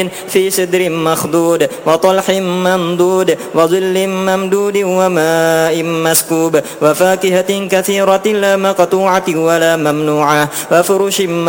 في سدر مخضود وطلح منضود وظل ممدود وماء مسكوب وفاكهة كثيرة لا مقطوعة ولا ممنوعة وفرش